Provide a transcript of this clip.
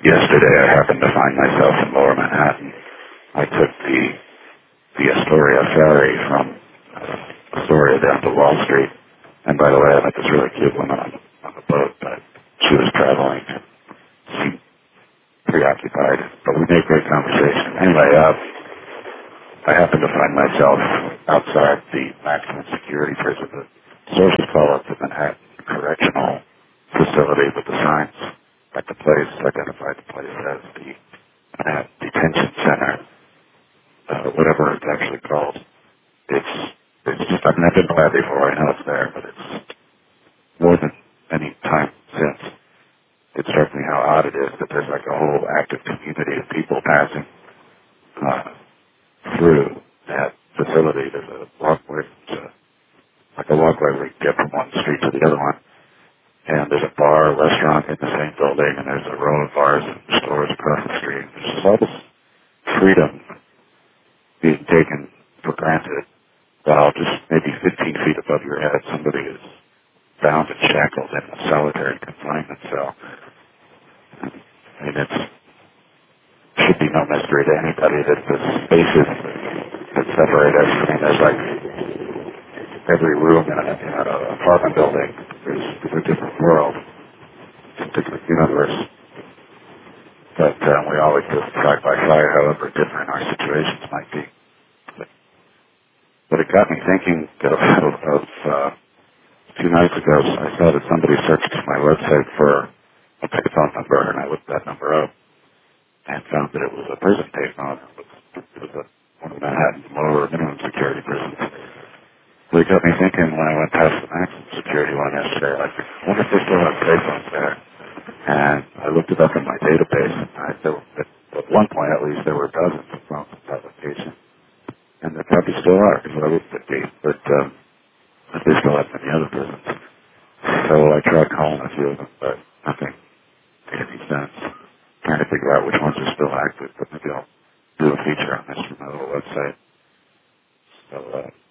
Yesterday I happened to find myself in Lower Manhattan. I took the Astoria ferry from Astoria down to Wall Street. And by the way, I met this really cute woman on the boat, but she was traveling and seemed preoccupied. But we made great conversation. Anyway, I happened to find myself outside the maximum security prison. The sources call it the Manhattan Correctional Facility with the signs. Like the place, identified the place as the detention center, whatever it's actually called. It's just, I've never been there before, I know it's there, but it's more than any time since. It struck me how odd it is that there's like a whole active community of people passing through that facility. There's a walkway, like a walkway where you get from one street to the other one. And there's a bar, restaurant in the same building, and there's a row of bars and stores across the street. There's just all this freedom being taken for granted, while just maybe 15 feet above your head, somebody is bound and shackled in a solitary confinement cell. I mean, it should be no mystery to anybody that the spaces that separate us, I mean, there's like every room in an apartment building is a different world, it's a different universe. But we all exist side by side, however different our situations might be. But it got me thinking of a few nights ago, I saw that somebody searched my website for a payphone number, and I looked that number up and found that it was a prison payphone. It was one of Manhattan's lower minimum security prisons. But it got me thinking when I went past the maximum security one yesterday, like, I wonder if they still have payphones there. And I looked it up in my database, and at one point at least there were dozens of phones in that location. And there probably still are, because I looked at these, but they still have many other prisons. So I tried calling a few of them, but nothing made any sense. Trying to figure out which ones are still active, but maybe I'll do a feature on this from my little website. So,